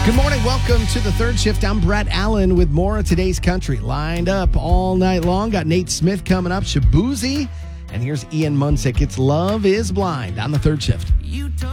Good morning. Welcome to the third shift. I'm Brett Allen with more of today's country lined up all night long. Got Nate Smith coming up, Shabuzi, and here's Ian Munsick. It's Love is Blind on the third shift.